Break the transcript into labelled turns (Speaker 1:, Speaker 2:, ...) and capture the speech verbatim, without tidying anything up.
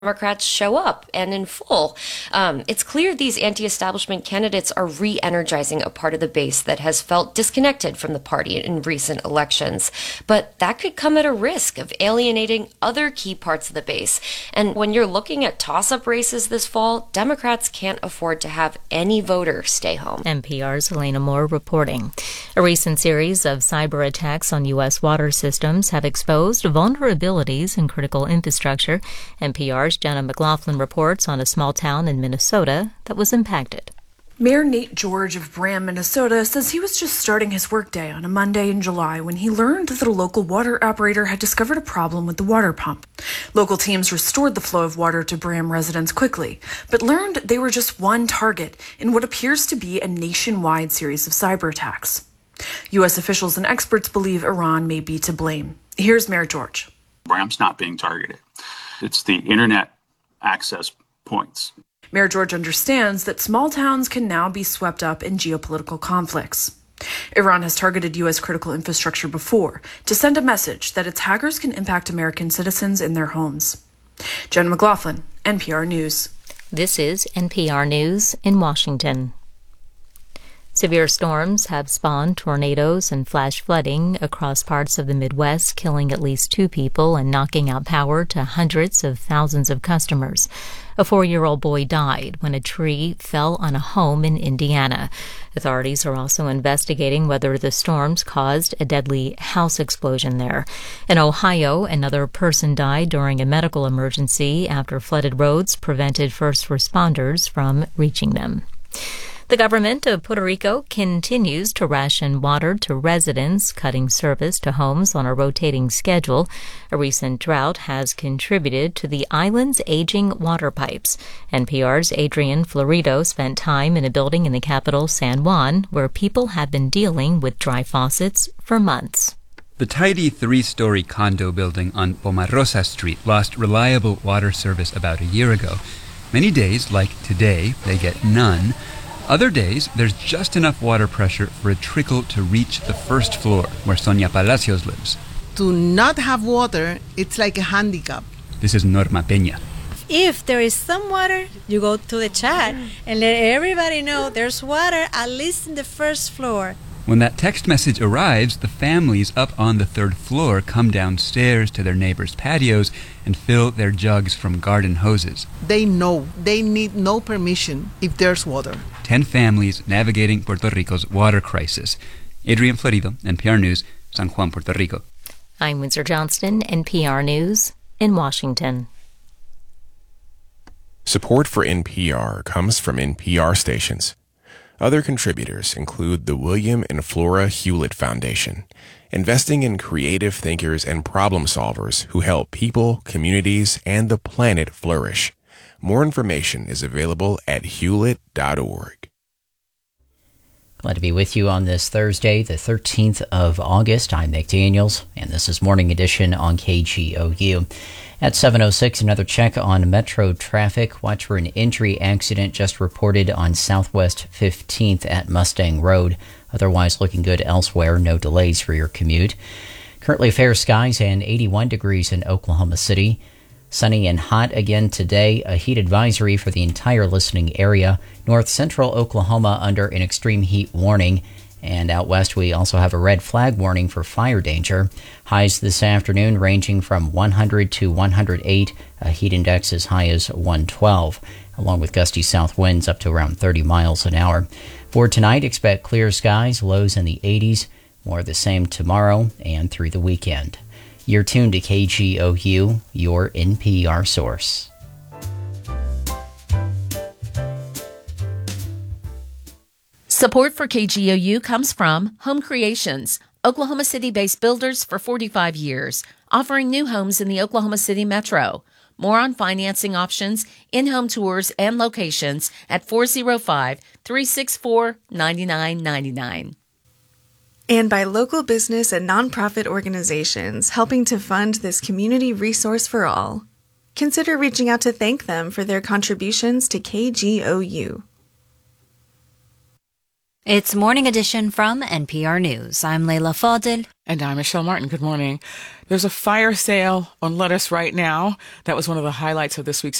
Speaker 1: Democrats show up and in full. Um, it's clear these anti-establishment candidates are re-energizing a part of the base that has felt disconnected from the party in recent elections. But that could come at a risk of alienating other key parts of the base. And when you're looking at toss-up races this fall, Democrats can't afford to have any voter stay home.
Speaker 2: N P R's Elena Moore reporting. A recent series of cyber attacks on U S water systems have exposed vulnerabilities in critical infrastructure. N P R's Jenna McLaughlin reports on a small town in Minnesota that was impacted.
Speaker 3: Mayor Nate George of Braham, Minnesota, says he was just starting his workday on a Monday in July when he learned that a local water operator had discovered a problem with the water pump. Local teams restored the flow of water to Braham residents quickly, but learned they were just one target in what appears to be a nationwide series of cyber attacks. U S officials and experts believe Iran may be to blame. Here's Mayor George.
Speaker 4: Braham's not being targeted. It's the internet access points.
Speaker 3: Mayor George understands that small towns can now be swept up in geopolitical conflicts. Iran has targeted U S critical infrastructure before to send a message that its hackers can impact American citizens in their homes. Jen McLaughlin, N P R News.
Speaker 2: This is N P R News in Washington. Severe storms have spawned tornadoes and flash flooding across parts of the Midwest, killing at least two people and knocking out power to hundreds of thousands of customers. A four-year-old boy died when a tree fell on a home in Indiana. Authorities are also investigating whether the storms caused a deadly house explosion there. In Ohio, another person died during a medical emergency after flooded roads prevented first responders from reaching them. The government of Puerto Rico continues to ration water to residents, cutting service to homes on a rotating schedule. A recent drought has contributed to the island's aging water pipes. N P R's Adrian Florido spent time in a building in the capital, San Juan, where people have been dealing with dry faucets for months.
Speaker 5: The tidy three-story condo building on Pomarosa Street lost reliable water service about a year ago. Many days, like today, they get none. Other days, there's just enough water pressure for a trickle to reach the first floor, where Sonia Palacios lives.
Speaker 6: To not have water, it's like a handicap.
Speaker 5: This is Norma Peña.
Speaker 7: If there is some water, you go to the chat and let everybody know there's water at least in the first floor.
Speaker 5: When that text message arrives, the families up on the third floor come downstairs to their neighbors' patios and fill their jugs from garden hoses.
Speaker 6: They know they need no permission if there's water.
Speaker 5: Ten families navigating Puerto Rico's water crisis. Adrian Florido, N P R News, San Juan, Puerto Rico.
Speaker 2: I'm Windsor Johnston, N P R News in Washington.
Speaker 8: Support for N P R comes from N P R stations. Other contributors include the William and Flora Hewlett Foundation, investing in creative thinkers and problem solvers who help people, communities, and the planet flourish. More information is available at hewlett dot org.
Speaker 9: Glad to be with you on this Thursday, the thirteenth of August. I'm Nick Daniels, and this is Morning Edition on K G O U. At seven oh six, another check on Metro traffic. Watch for an injury accident just reported on Southwest fifteenth at Mustang Road. Otherwise looking good elsewhere. No delays for your commute. Currently fair skies and eighty-one degrees in Oklahoma City. Sunny and hot again today. A heat advisory for the entire listening area. North central Oklahoma under an extreme heat warning. And out west, we also have a red flag warning for fire danger. Highs this afternoon ranging from one hundred to one hundred eight. A heat index as high as one twelve, along with gusty south winds up to around thirty miles an hour. For tonight, expect clear skies, lows in the eighties. More of the same tomorrow and through the weekend. You're tuned to K G O U, your N P R source.
Speaker 10: Support for K G O U comes from Home Creations, Oklahoma City-based builders for forty-five years, offering new homes in the Oklahoma City metro. More on financing options, in-home tours, and locations at four oh five, three six four, nine nine nine nine.
Speaker 11: And by local business and nonprofit organizations helping to fund this community resource for all. Consider reaching out to thank them for their contributions to K G O U.
Speaker 12: It's Morning Edition from N P R News. I'm Leila Fadel.
Speaker 13: And I'm Michelle Martin. Good morning. There's a fire sale on lettuce right now. That was one of the highlights of this week's